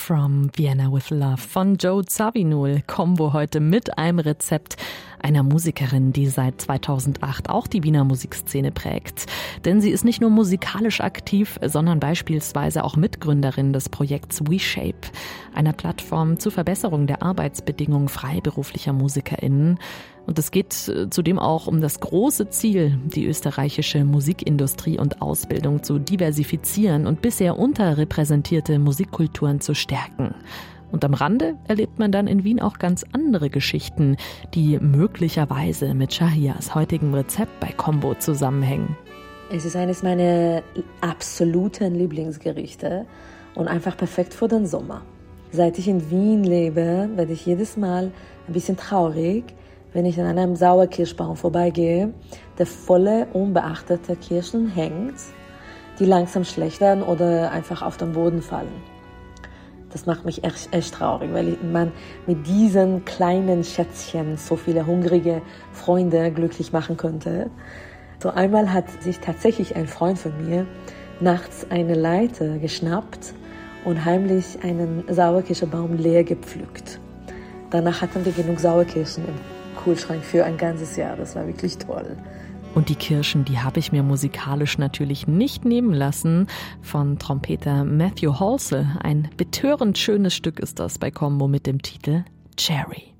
From Vienna with Love von Joe Zawinul. Combo heute mit einem Rezept einer Musikerin, die seit 2008 auch die Wiener Musikszene prägt. Denn sie ist nicht nur musikalisch aktiv, sondern beispielsweise auch Mitgründerin des Projekts WeShape, einer Plattform zur Verbesserung der Arbeitsbedingungen freiberuflicher MusikerInnen. Und es geht zudem auch um das große Ziel, die österreichische Musikindustrie und Ausbildung zu diversifizieren und bisher unterrepräsentierte Musikkulturen zu stärken. Und am Rande erlebt man dann in Wien auch ganz andere Geschichten, die möglicherweise mit Shahias heutigem Rezept bei Combo zusammenhängen. Es ist eines meiner absoluten Lieblingsgerichte und einfach perfekt für den Sommer. Seit ich in Wien lebe, werde ich jedes Mal ein bisschen traurig, wenn ich an einem Sauerkirschbaum vorbeigehe, der volle, unbeachtete Kirschen hängt, die langsam schlecht werden oder einfach auf den Boden fallen. Das macht mich echt traurig, weil man mit diesen kleinen Schätzchen so viele hungrige Freunde glücklich machen könnte. So einmal hat sich tatsächlich ein Freund von mir nachts eine Leiter geschnappt und heimlich einen Sauerkirschbaum leer gepflückt. Danach hatten wir genug Sauerkirschen im Kühlschrank für ein ganzes Jahr. Das war wirklich toll. Und die Kirschen, die habe ich mir musikalisch natürlich nicht nehmen lassen. Von Trompeter Matthew Halsey. Ein betörend schönes Stück ist das bei Combo mit dem Titel Cherry.